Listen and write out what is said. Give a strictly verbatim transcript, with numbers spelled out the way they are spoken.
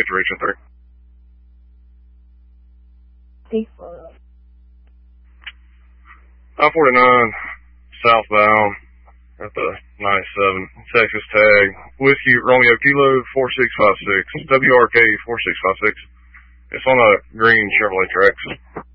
get to reach in three. I forty-nine, southbound, at the ninety-seven, Texas tag, Whiskey Romeo Kilo four six five six, W R K four six five six. It's on a green Chevrolet Trax.